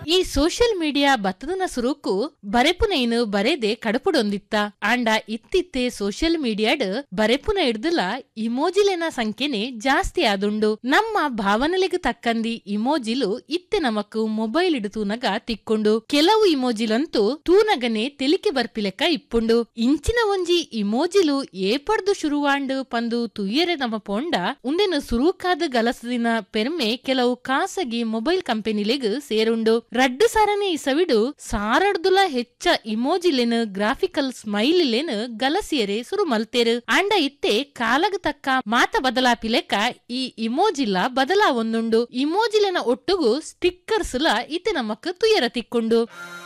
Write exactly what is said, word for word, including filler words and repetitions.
ಈ social media ಬತ್ತದನ ಸುರುಕು ಬರೆಪುನೇನು ಬರೆದೆ ಕಡಪುಡೊಂದಿತ್ತ ಆಂಡ ಇತ್ತಿತ್ತೆ ಸೋಷಿಯಲ್ ಮೀಡಿಯಾಡ್ ಬರೆಪುನ ಹಿಡ್ದಲ ಇಮೋಜಿಲೆನ ಸಂಖ್ಯೆನೆ ಜಾಸ್ತಿ ಆದುಂಡು. ನಮ್ಮ ಭಾವನೆಲೆಗ್ ತಕ್ಕಂದಿ ಇಮೋಜಿಲು ಇತ್ತೆ ನಮಕ್ ಮೊಬೈಲ್ ಇಡುತೂನಗ ತಿಕ್ಕೊಂಡು ಕೆಲವು ಇಮೋಜಿಲಂತೂ ತೂನಗನೆ ತೆಲಿಕೆ ಬರ್ಪಿಲೆಕ್ಕ ಇಪ್ಪುಂಡು. ಇಂಚಿನ ಒಂಜಿ ಇಮೋಜಿಲು ಏಪಡ್ದು ಶುರುವಾಂಡ್ ಪಂದು ತುಯ್ಯರೆ ನಮ್ಮ ಪೋಂಡ ಉಂದೆನು ಸುರುಕಾದ ಗಲಸದಿನ ಪೆರ್ಮೆ ಕೆಲವು ಖಾಸಗಿ ಮೊಬೈಲ್ ಕಂಪೆನಿಲೆಗ್ ಸೇರುಂಡು. ರಡ್ಡು ಸರಣಿ ಸವಿಡು ಸಾರಡ್ದುಲ ಹೆಚ್ಚ ಇಮೋಜಿಲೆನ್ ಗ್ರಾಫಿಕಲ್ ಸ್ಮೈಲ್ ಇಲೆನ್ ಗಲಸಿಯರೆ ಸುರು ಮಲ್ತೇರು. ಆಂಡ ಇತ್ತೆ ಕಾಲಗ್ ತಕ್ಕ ಮಾತ ಬದಲಾಪಿಲೆಕ್ಕ ಈ ಇಮೋಜಿಲ ಬದಲಾವೊಂದುಂಡು. ಇಮೋಜಿಲೆನ ಒಟ್ಟುಗು ಸ್ಟಿಕ್ಕರ್ಸ್ ಲ ಇತ್ತೆ ನಮಕ್ ತುಯರ ತಿಕ್ಕೊಂಡು.